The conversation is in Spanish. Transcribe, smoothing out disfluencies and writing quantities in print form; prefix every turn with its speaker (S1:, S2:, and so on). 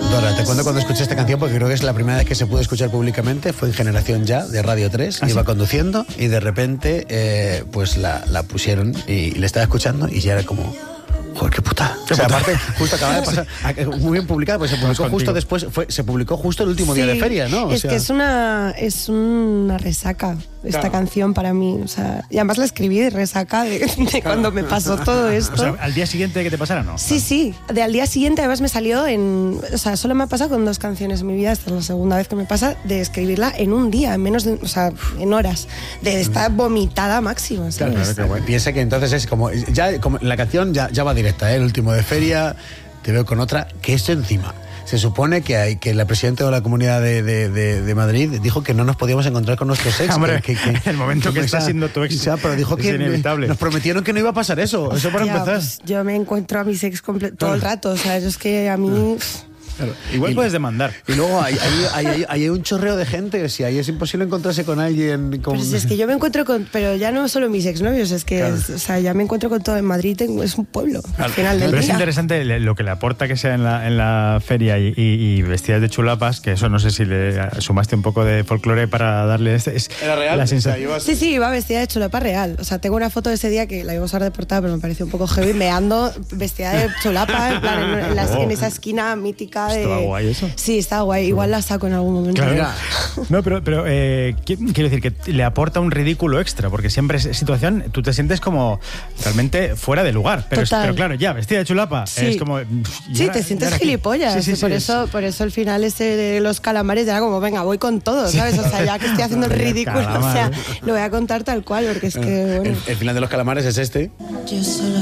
S1: Dora, te cuento cuando escuché esta canción porque creo que es la primera vez que se pudo escuchar públicamente. Fue en Generación Ya, de Radio 3. Iba conduciendo y de repente pues la pusieron y le estaba escuchando y ya era como... Joder, qué puta. O sea, aparte, justo acaba de pasar, muy bien publicada, pues se publicó justo después, se publicó justo el último día de feria, ¿no?
S2: Es que es una resaca esta canción para mí. O sea, y además la escribí de resaca de cuando me pasó todo esto.
S3: O sea, ¿al día siguiente de que te pasara, no?
S2: Sí. Al día siguiente además me salió o sea, solo me ha pasado con 2 canciones en mi vida. Esta es la segunda vez que me pasa de escribirla en un día, en menos de, o sea, en horas. De estar vomitada máxima, ¿sabes?
S1: Claro, bueno. Piensa que entonces es como la canción ya va directa, el último de feria, te veo con otra, que esto encima. Se supone que la presidenta de la Comunidad de Madrid dijo que no nos podíamos encontrar con nuestros ex.
S3: Hombre, el momento que está siendo tu ex,
S1: pero dijo que
S3: inevitable.
S1: Nos prometieron que no iba a pasar eso. Eso para empezar.
S2: Pues yo me encuentro a mis ex todo el rato. O sea, es que a mí...
S3: Claro. Igual puedes demandar.
S1: Y luego hay un chorreo de gente. Si ahí es imposible encontrarse con alguien.
S2: Pero si es que yo me encuentro pero ya no solo mis exnovios, es que o sea, ya me encuentro con todo en Madrid. Es un pueblo al final del día.
S3: Pero es interesante lo que le aporta que sea en la feria y vestidas de chulapas, que eso no sé si le sumaste un poco de folclore para darle
S1: ¿Era real?
S3: La sensación.
S2: Sí, iba vestida de chulapa real. O sea, tengo una foto de ese día que la iba a usar de portada, pero me pareció un poco heavy, meando vestida de chulapa en plan en esa esquina mítica.
S3: ¿Estaba guay eso?
S2: Sí, estaba guay. Igual la saco en algún momento.
S3: Claro. No, pero quiero decir que le aporta un ridículo extra, porque siempre esa situación tú te sientes como realmente fuera de lugar. Pero claro, ya, vestida de chulapa, es como...
S2: Sí, te sientes gilipollas.
S3: Sí,
S2: por eso el final ese de los calamares era como, venga, voy con todo, ¿sabes? O sea, ya que estoy haciendo el ridículo, o sea, lo voy a contar tal cual, porque es que, bueno...
S1: El final de los calamares es este.
S2: Yo solo